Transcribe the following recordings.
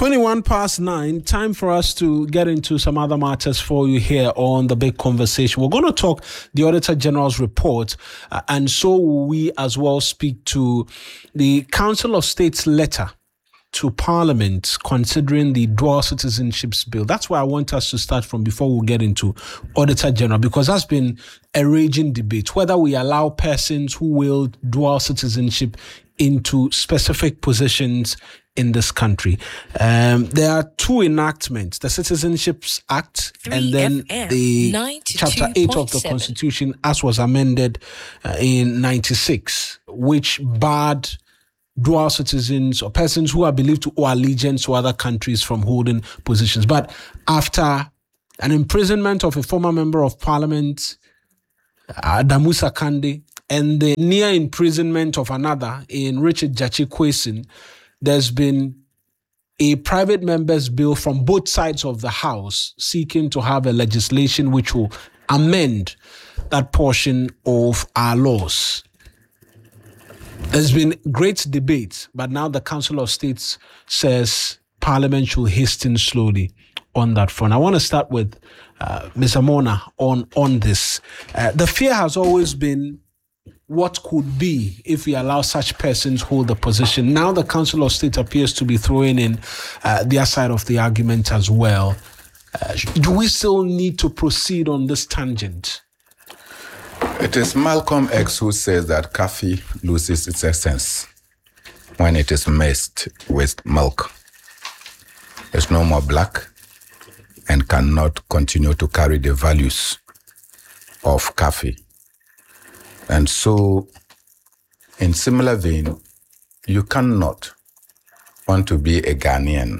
21 past 9, time for us to get into some other matters for you here on The Big Conversation. We're going to talk the Auditor General's report, and so will we as well speak to the Council of State's letter to Parliament considering the dual citizenships bill. That's where I want us to start from before we get into Auditor General, because that's been a raging debate, whether we allow persons who wield dual citizenship into specific positions in this country. There are two enactments, the Citizenships Act and then the Chapter 8 of the Constitution, as was amended in 96, which barred dual citizens or persons who are believed to owe allegiance to other countries from holding positions. But after an imprisonment of a former member of parliament, Adamu Sakande, and the near imprisonment of another in Richard Jachi Kwesin, there's been a private member's bill from both sides of the House seeking to have a legislation which will amend that portion of our laws. There's been great debate, but now the Council of States says Parliament should hasten slowly on that front. I want to start with Ms. Amona on this. The fear has always been what could be if we allow such persons hold the position. Now the Council of State appears to be throwing in their side of the argument as well. Do we still need to proceed on this tangent? It is Malcolm X who says that coffee loses its essence when it is mixed with milk. It's no more black and cannot continue to carry the values of coffee. And so, in similar vein, you cannot want to be a Ghanaian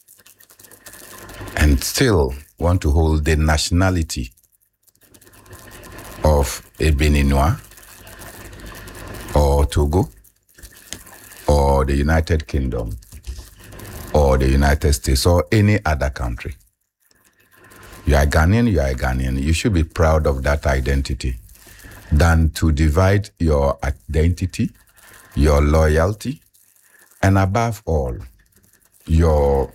and still want to hold the nationality of a Beninois or Togo or the United Kingdom or the United States or any other country. You are Ghanaian, you are a Ghanaian. You should be proud of that identity than to divide your identity, your loyalty, and above all, your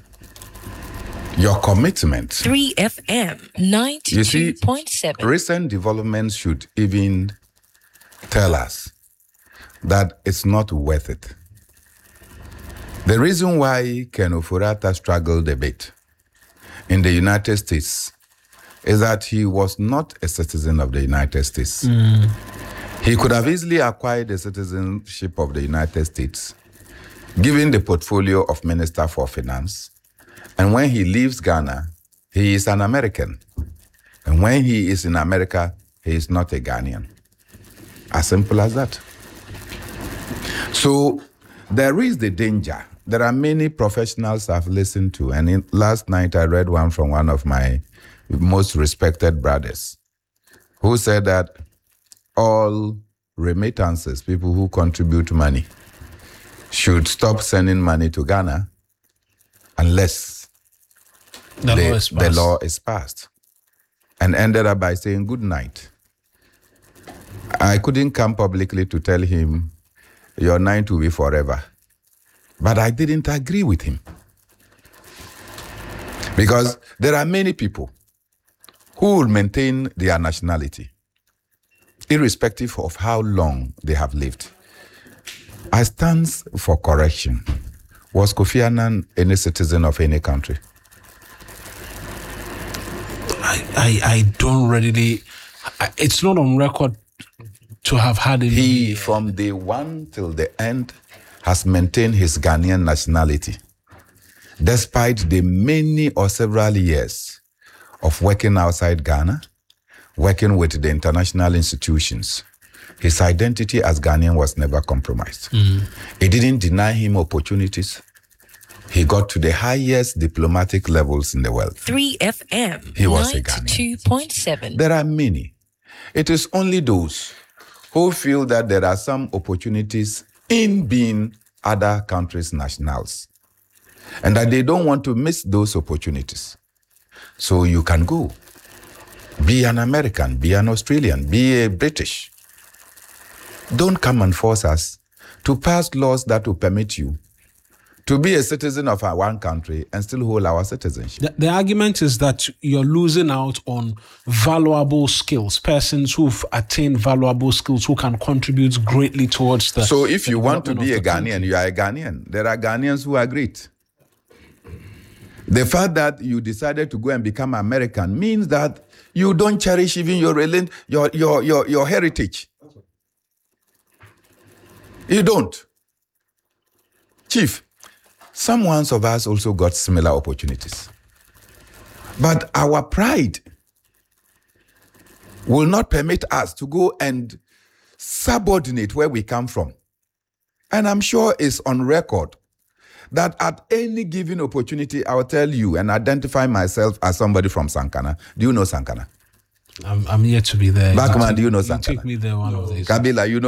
commitment. 3FM 92.7. You see, recent developments should even tell us that it's not worth it. The reason why Ken Ofori-Atta struggled a bit in the United States is that he was not a citizen of the United States. He could have easily acquired the citizenship of the United States, given the portfolio of Minister for Finance. And when he leaves Ghana, he is an American. And when he is in America, he is not a Ghanaian. As simple as that. So there is the danger. There are many professionals I've listened to. And last night I read one from one of my most respected brothers who said that all remittances, people who contribute money, should stop sending money to Ghana unless the law is passed. And ended up by saying good night. I couldn't come publicly to tell him your night will be forever. But I didn't agree with him. Because there are many people who will maintain their nationality, irrespective of how long they have lived. I stand for correction. Was Kofi Annan any citizen of any country? I don't really... It's not on record to have had any... He, from day one till the end, has maintained his Ghanaian nationality, despite the many or several years of working outside Ghana, working with the international institutions. His identity as Ghanaian was never compromised. It didn't deny him opportunities. He got to the highest diplomatic levels in the world. 3FM He was a Ghanaian. 92.7. There are many. It is only those who feel that there are some opportunities in being other countries' nationals and that they don't want to miss those opportunities. So you can go. Be an American, be an Australian, be a British. Don't come and force us to pass laws that will permit you to be a citizen of our one country and still hold our citizenship. The argument is that you're losing out on valuable skills, persons who've attained valuable skills who can contribute greatly towards the. So if you want to development be a of the Ghanaian, country. you are a Ghanaian. There are Ghanaians who are great. The fact that you decided to go and become American means that you don't cherish even your heritage. You don't. Chief, some ones of us also got similar opportunities. But our pride will not permit us to go and subordinate where we come from. And I'm sure it's on record that at any given opportunity, I'll tell you and identify myself as somebody from Sankana. Do you know Sankana? I'm yet to be there. Backman, do you know You Sankana? take me there one of these. Kabila, you know